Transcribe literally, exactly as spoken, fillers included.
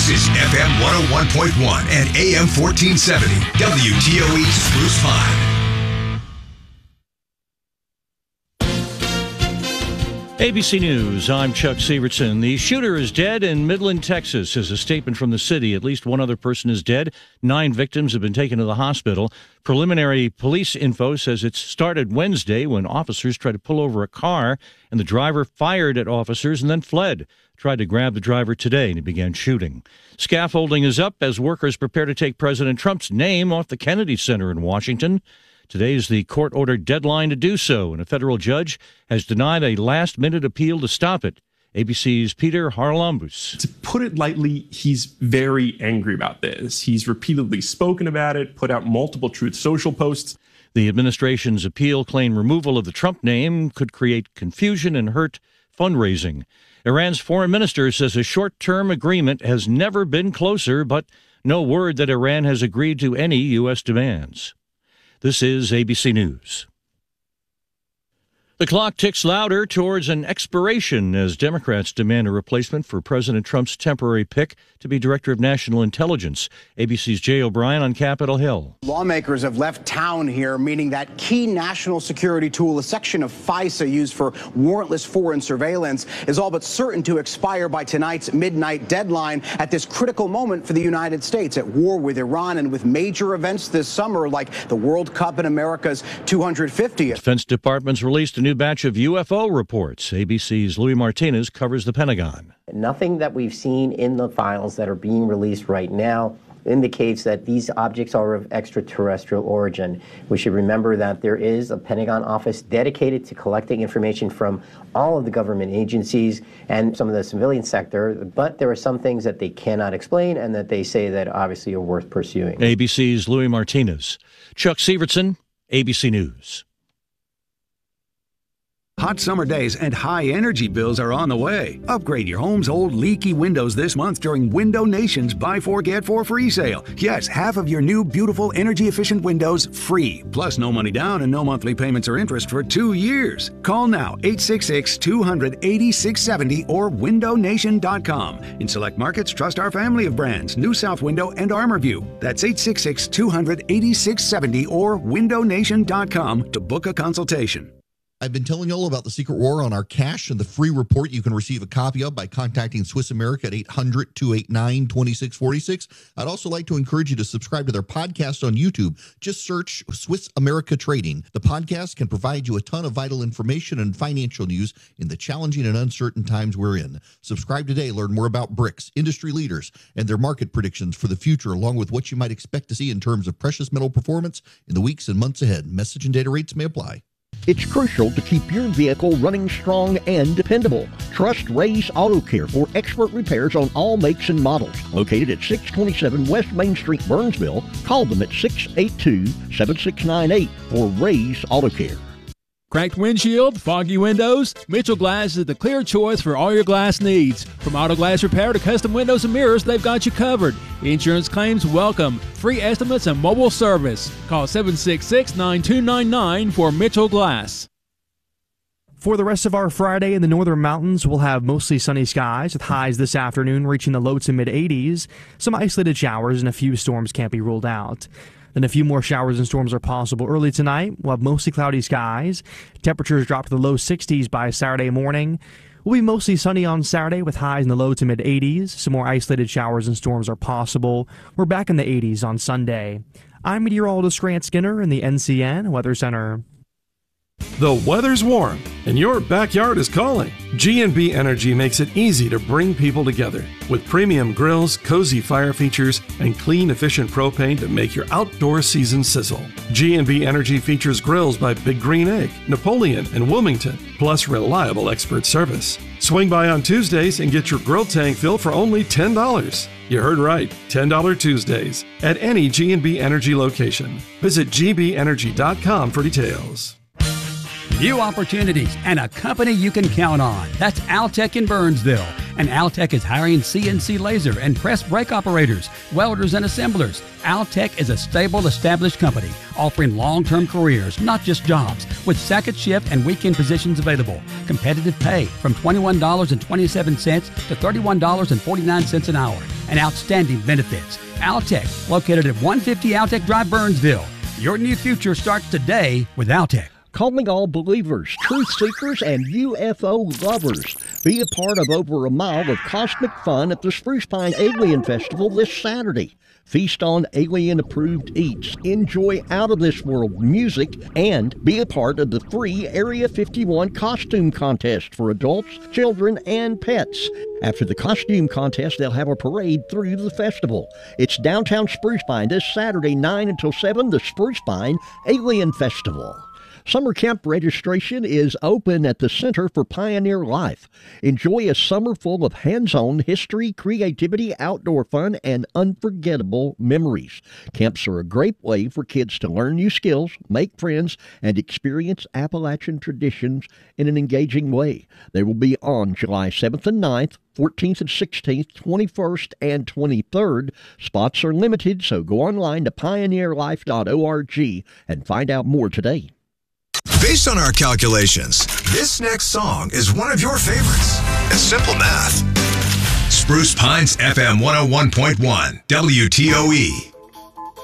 is F M one oh one point one and A M fourteen seventy. W T O E Spruce Pine. A B C News, I'm Chuck Sievertson. The shooter is dead in Midland, Texas, is a statement from the city. At least one other person is dead. Nine victims have been taken to the hospital. Preliminary police info says it started Wednesday when officers tried to pull over a car, and the driver fired at officers and then fled. Tried to grab the driver today, and he began shooting. Scaffolding is up as workers prepare to take President Trump's name off the Kennedy Center in Washington. Today is the court-ordered deadline to do so, and a federal judge has denied a last-minute appeal to stop it. A B C's Peter Haralambous. To put it lightly, he's very angry about this. He's repeatedly spoken about it, put out multiple Truth Social posts. The administration's appeal claimed removal of the Trump name could create confusion and hurt fundraising. Iran's foreign minister says a short-term agreement has never been closer, but no word that Iran has agreed to any U S demands. This is A B C News. The clock ticks louder towards an expiration as Democrats demand a replacement for President Trump's temporary pick to be Director of National Intelligence. A B C's Jay O'Brien on Capitol Hill. Lawmakers have left town here, meaning that key national security tool, a section of FISA used for warrantless foreign surveillance, is all but certain to expire by tonight's midnight deadline at this critical moment for the United States, at war with Iran and with major events this summer like the World Cup and America's two hundred fiftieth. Defense Department's released a new batch of U F O reports. A B C's Louis Martinez covers the Pentagon. Nothing that we've seen in the files that are being released right now indicates that these objects are of extraterrestrial origin. We should remember that there is a Pentagon office dedicated to collecting information from all of the government agencies and some of the civilian sector, but there are some things that they cannot explain and that they say that obviously are worth pursuing. A B C's Louis Martinez. Chuck Sievertson, A B C News. Hot summer days and high energy bills are on the way. Upgrade your home's old leaky windows this month during Window Nation's Buy Four Get Four free sale. Yes, half of your new beautiful energy efficient windows free. Plus no money down and no monthly payments or interest for two years. Call now eight six six, two hundred, eighty-six seventy or window nation dot com. In select markets, trust our family of brands, New South Window and ArmorView. That's eight six six, two hundred, eighty-six seventy or window nation dot com to book a consultation. I've been telling you all about the Secret War on our cash and the free report you can receive a copy of by contacting Swiss America at eight hundred, two eight nine, two six four six. I'd also like to encourage you to subscribe to their podcast on YouTube. Just search Swiss America Trading. The podcast can provide you a ton of vital information and financial news in the challenging and uncertain times we're in. Subscribe today. Learn more about BRICS, industry leaders, and their market predictions for the future, along with what you might expect to see in terms of precious metal performance in the weeks and months ahead. Message and data rates may apply. It's crucial to keep your vehicle running strong and dependable. Trust Ray's Auto Care for expert repairs on all makes and models. Located at six twenty-seven West Main Street, Burnsville, call them at six eight two, seven six nine eight for Ray's Auto Care. Cracked windshield, foggy windows? Mitchell Glass is the clear choice for all your glass needs. From auto glass repair to custom windows and mirrors, they've got you covered. Insurance claims welcome. Free estimates and mobile service. Call seven six six, nine two nine nine for Mitchell Glass. For the rest of our Friday in the northern mountains, we'll have mostly sunny skies with highs this afternoon reaching the low to mid eighties. Some isolated showers and a few storms can't be ruled out. Then a few more showers and storms are possible early tonight. We'll have mostly cloudy skies. Temperatures drop to the low sixties by Saturday morning. We'll be mostly sunny on Saturday with highs in the low to mid eighties. Some more isolated showers and storms are possible. We're back in the eighties on Sunday. I'm meteorologist Grant Skinner in the N C N Weather Center. The weather's warm and your backyard is calling. G and B Energy makes it easy to bring people together with premium grills, cozy fire features, and clean, efficient propane to make your outdoor season sizzle. G and B Energy features grills by Big Green Egg, Napoleon, and Wilmington, plus reliable expert service. Swing by on Tuesdays and get your grill tank filled for only ten dollars. You heard right, ten dollars Tuesdays at any G and B Energy location. Visit G B energy dot com for details. New opportunities and a company you can count on. That's Altec in Burnsville. And Altec is hiring C N C laser and press brake operators, welders, and assemblers. Altec is a stable, established company offering long-term careers, not just jobs, with second shift and weekend positions available. Competitive pay from twenty-one dollars and twenty-seven cents to thirty-one dollars and forty-nine cents an hour, and outstanding benefits. Altec, located at one fifty Altec Drive, Burnsville. Your new future starts today with Altec. Calling all believers, truth seekers, and U F O lovers. Be a part of over a mile of cosmic fun at the Spruce Pine Alien Festival this Saturday. Feast on alien-approved eats, enjoy out-of-this-world music, and be a part of the free Area fifty-one costume contest for adults, children, and pets. After the costume contest, they'll have a parade through the festival. It's downtown Spruce Pine this Saturday, nine until seven, the Spruce Pine Alien Festival. Summer camp registration is open at the Center for Pioneer Life. Enjoy a summer full of hands-on history, creativity, outdoor fun, and unforgettable memories. Camps are a great way for kids to learn new skills, make friends, and experience Appalachian traditions in an engaging way. They will be on July seventh and ninth, fourteenth and sixteenth, twenty-first and twenty-third. Spots are limited, so go online to pioneer life dot org and find out more today. Based on our calculations, this next song is one of your favorites. It's simple math. Spruce Pines F M one oh one point one, W T O E.